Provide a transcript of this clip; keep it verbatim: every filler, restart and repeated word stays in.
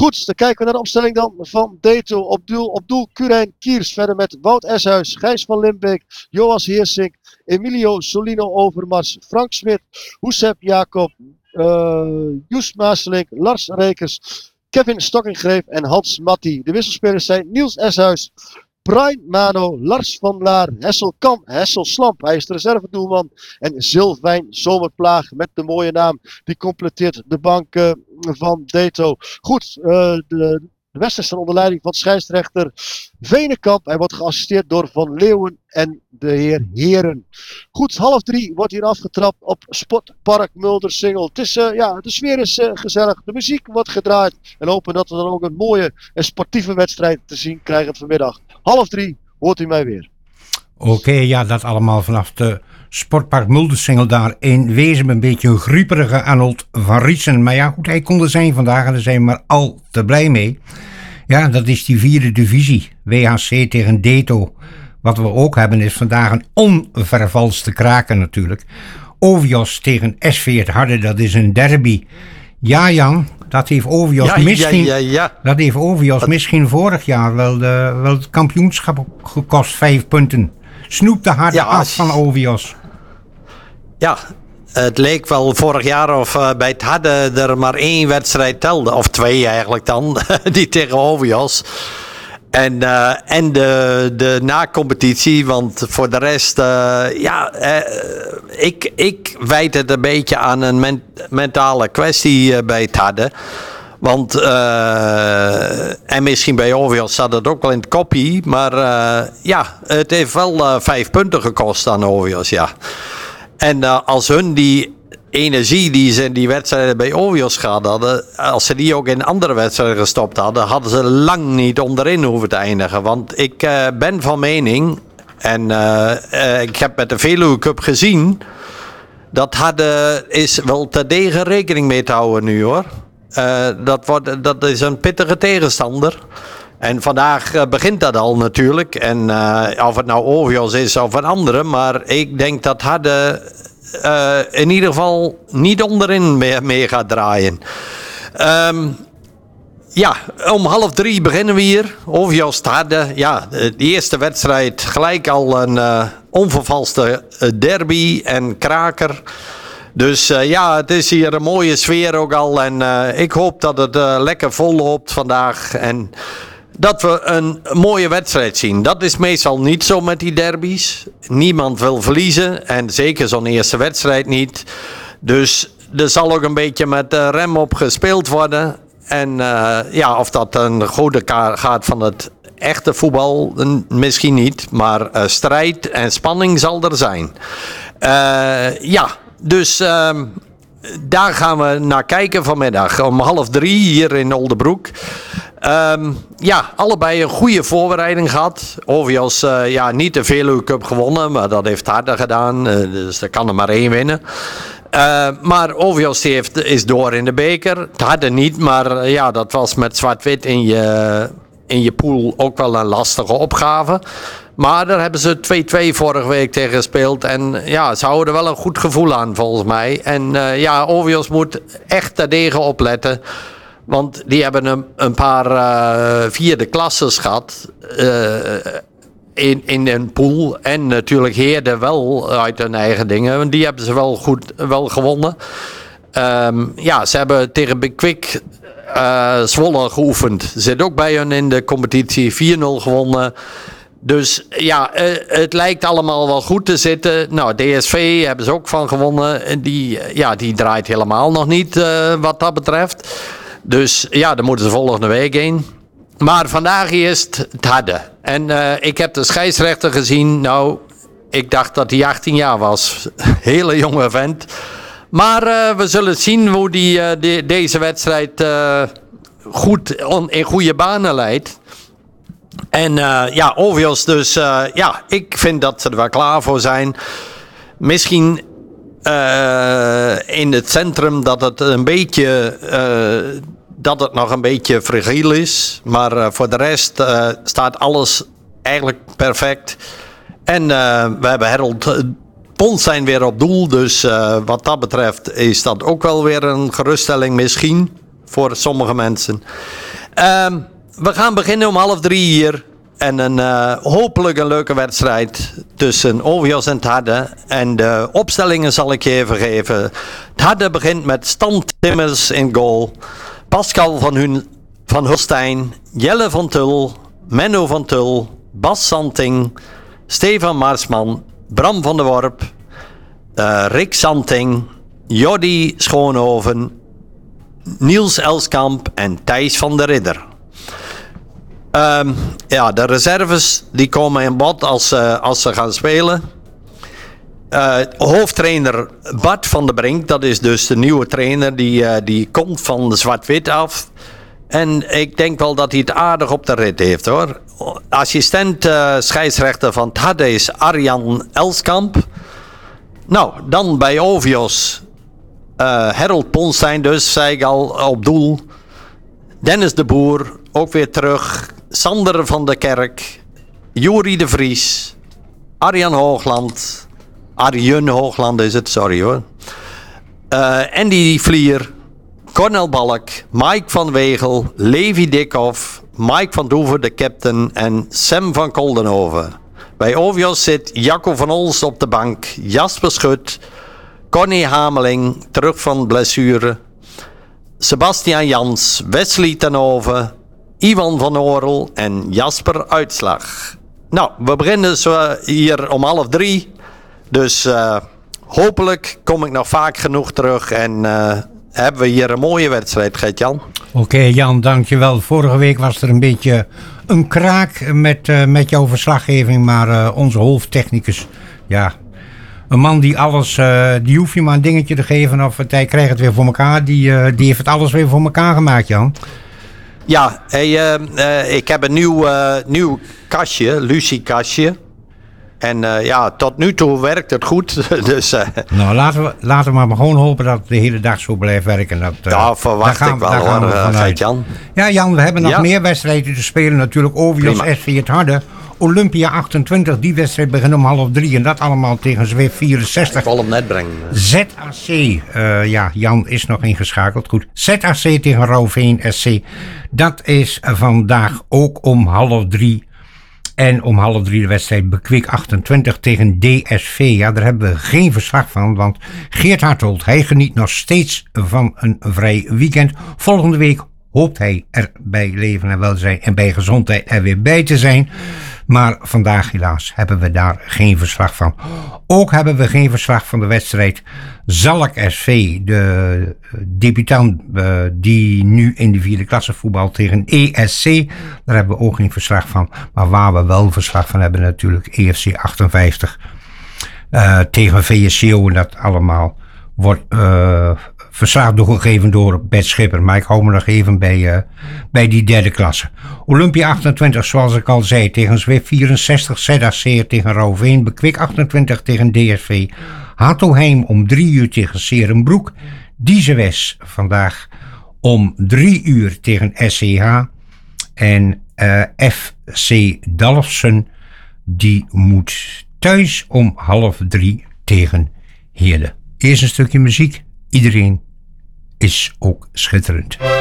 Goed, dan kijken we naar de opstelling dan van Deto. Op doel, op doel Curijn Kiers. Verder met Wout Eshuis, Gijs van Limbeek, Joas Heersink, Emilio Solino Overmars, Frank Smit, Hoesep Jacob, uh, Joes Maaselink, Lars Rekers, Kevin Stokkingreep en Hans Matti. De wisselspelers zijn Niels Eshuis, Brian Mano, Lars van Laar, Hessel Kam, Hessel Slamp, hij is de reservedoelman. En Sylvijn Zomerplaag met de mooie naam. Die completeert de bank uh, van Deto. Goed, uh, de, de wedstrijd staat onder leiding van scheidsrechter Venenkamp. Hij wordt geassisteerd door Van Leeuwen en de heer Heren. Goed, half drie wordt hier afgetrapt op Sportpark Muldersingel. Het is, uh, ja, de sfeer is uh, gezellig. De muziek wordt gedraaid. En hopen dat we dan ook een mooie en sportieve wedstrijd te zien krijgen vanmiddag. Half drie hoort u mij weer. Oké, okay, ja, dat allemaal vanaf de Sportpark Muldersingel daar in Wezen. Een beetje een grieperige Arnold van Riesen. Maar ja, goed, hij kon er zijn vandaag en daar zijn we maar al te blij mee. Ja, dat is die vierde divisie. W H C tegen Deto. Wat we ook hebben is vandaag een onvervalste kraker natuurlijk. Ovios tegen S V het Harde, dat is een derby. Ja, Jan, dat heeft Ovios ja, misschien, ja, ja, ja. Dat heeft Ovios misschien vorig jaar wel, de, wel het kampioenschap gekost, vijf punten. Snoep de Harde ja, af van Ovios. Ja, het leek wel vorig jaar of uh, bij het Harde er maar één wedstrijd telde. Of twee eigenlijk dan, die tegen Ovios. En, uh, en de, de na-competitie, want voor de rest, uh, ja, uh, ik, ik wijd het een beetje aan een men- mentale kwestie uh, bij het Harde. Want, uh, en misschien bij Ovios staat het ook wel in het koppie, maar uh, ja, het heeft wel uh, vijf punten gekost aan Ovios, ja. En uh, als hun die energie die ze in die wedstrijden bij Ovios gehad hadden, als ze die ook in andere wedstrijden gestopt hadden, hadden ze lang niet onderin hoeven te eindigen. Want ik uh, ben van mening, en uh, uh, ik heb met de Veluwe Cup gezien, dat Harde is wel terdege rekening mee te houden nu hoor. Uh, dat, wordt, dat is een pittige tegenstander. En vandaag uh, begint dat al natuurlijk. En uh, of het nou Ovios is of een andere, maar ik denk dat Harde Uh, in ieder geval niet onderin mee, mee gaat draaien. Um, ja, om half drie beginnen we hier. Ovios Harde. Ja, de eerste wedstrijd gelijk al een uh, onvervalste derby en kraker. Dus uh, ja, het is hier een mooie sfeer ook al. En uh, ik hoop dat het uh, lekker vol loopt vandaag. En dat we een mooie wedstrijd zien. Dat is meestal niet zo met die derbies. Niemand wil verliezen. En zeker zo'n eerste wedstrijd niet. Dus er zal ook een beetje met de rem op gespeeld worden. En uh, ja, of dat een goede kaart gaat van het echte voetbal, misschien niet. Maar uh, strijd en spanning zal er zijn. Uh, ja, dus Uh, daar gaan we naar kijken vanmiddag. Om half drie hier in Oldebroek. Um, ja, allebei een goede voorbereiding gehad. Ovios, uh, ja, niet de Veluwe Cup gewonnen, maar dat heeft Harde gedaan. Uh, dus er kan er maar één winnen. Uh, maar Ovios die heeft, is door in de beker. Het Harde niet, maar uh, ja, dat was met zwart-wit in je, in je pool ook wel een lastige opgave. Maar daar hebben ze twee-twee vorige week tegen gespeeld. En ja, ze houden er wel een goed gevoel aan volgens mij. En uh, ja, Ovios moet echt terdege opletten. Want die hebben een, een paar uh, vierde klasses gehad. Uh, in, in een pool. En natuurlijk Heerde wel uit hun eigen dingen. Want die hebben ze wel goed wel gewonnen. Um, ja, ze hebben tegen Bekwik uh, Zwolle geoefend. Zit ook bij hun in de competitie. vier nul gewonnen. Dus ja, uh, het lijkt allemaal wel goed te zitten. Nou, D S V hebben ze ook van gewonnen. Die, ja, die draait helemaal nog niet uh, wat dat betreft. Dus ja, daar moeten ze volgende week heen. Maar vandaag eerst het Harde. En uh, ik heb de scheidsrechter gezien. Nou, ik dacht dat hij achttien jaar was. Hele jonge vent. Maar uh, we zullen zien hoe die, uh, die deze wedstrijd uh, goed on, in goede banen leidt. En uh, ja, Ovios dus, uh, ja, ik vind dat ze er wel klaar voor zijn. Misschien uh, in het centrum dat het een beetje, uh, dat het nog een beetje fragiel is. Maar uh, voor de rest uh, staat alles eigenlijk perfect. En uh, we hebben Harold uh, Ponstein weer op doel. Dus uh, wat dat betreft is dat ook wel weer een geruststelling misschien voor sommige mensen. Um, we gaan beginnen om half drie hier. En een, uh, hopelijk een leuke wedstrijd tussen O V Os en het Hadden. En de opstellingen zal ik je even geven. Het Hadden begint met Stan Timmers in goal. Pascal van, Hun, van Hulstein. Jelle van Tul. Menno van Tul. Bas Santing. Stefan Marsman. Bram van der Worp. Uh, Rick Santing. Jordi Schoonhoven. Niels Elskamp en Thijs van der Ridder. Um, ja, de reserves die komen in bod als, uh, als ze gaan spelen. Uh, hoofdtrainer Bart van der Brink, dat is dus de nieuwe trainer, die, uh, die komt van de Zwart-Wit af. En ik denk wel dat hij het aardig op de rit heeft, hoor. Assistent uh, scheidsrechter van het Hadden is Arjan Elskamp. Nou, dan bij O V Os uh, Harold Ponstein dus, zei ik al, op doel. Dennis de Boer, ook weer terug. Sander van der Kerk. Juri de Vries. Arjan Hoogland. Arjen Hoogland is het, sorry hoor. Uh, Andy Vlier. Cornel Balk. Mike van Wegel. Levi Dikhoff. Mike van Doeven, de captain. En Sam van Koldenhoven. Bij O V Os zit Jacco van Ols op de bank. Jasper Schut. Connie Hameling, terug van blessure. Sebastian Jans, Wesley Tenhoven, Ivan van Orel en Jasper Uitslag. Nou, we beginnen zo hier om half drie. Dus uh, hopelijk kom ik nog vaak genoeg terug en uh, hebben we hier een mooie wedstrijd, Gert-Jan. Oké okay, Jan, dankjewel. Vorige week was er een beetje een kraak met, uh, met jouw verslaggeving, maar uh, onze hoofdtechnicus, ja... Een man die alles, uh, die hoef je maar een dingetje te geven of hij krijgt het weer voor elkaar. Die, uh, die heeft het alles weer voor elkaar gemaakt, Jan. Ja, hey, uh, uh, ik heb een nieuw, uh, nieuw kastje, Lucie kastje. En uh, ja, tot nu toe werkt het goed. dus, uh, nou, laten we, laten we maar gewoon hopen dat het de hele dag zo blijft werken. Dat, uh, ja, verwacht gaan, ik wel hoor, uh, Jan. Ja, Jan, we hebben nog ja. meer wedstrijden te spelen. Natuurlijk O V Os S V het Hadden. Olympia achtentwintig, die wedstrijd begint om half drie. En dat allemaal tegen Zwift vierenzestig. Ik wil hem net brengen. Z A C, uh, ja, Jan is nog ingeschakeld. Goed. Z A C tegen Rauwveen S C. Dat is vandaag ook om half drie. En om half drie de wedstrijd Bekwik achtentwintig tegen D S V. Ja, daar hebben we geen verslag van. Want Geert Hartold, hij geniet nog steeds van een vrij weekend. Volgende week hoopt hij er bij leven en welzijn en bij gezondheid er weer bij te zijn. Maar vandaag helaas hebben we daar geen verslag van. Ook hebben we geen verslag van de wedstrijd Zalk S V. De debutant uh, die nu in de vierde klasse voetbalt tegen E S C. Daar hebben we ook geen verslag van. Maar waar we wel verslag van hebben natuurlijk E F C achtenvijftig. Uh, tegen V S C O en dat allemaal wordt... Uh, verslag doorgegeven door Bert Schipper. Maar ik hou me nog even bij, uh, bij die derde klasse. Olympia achtentwintig, zoals ik al zei, tegen Zwift vierenzestig. Z A C tegen Rauwveen. Bekwik achtentwintig tegen D S V. Hatoheim om drie uur tegen Serenbroek. Diezewes vandaag om drie uur tegen S C H. En uh, F C Dalfsen, die moet thuis om half drie tegen Heerlen. Eerst een stukje muziek. Iedereen is ook schitterend.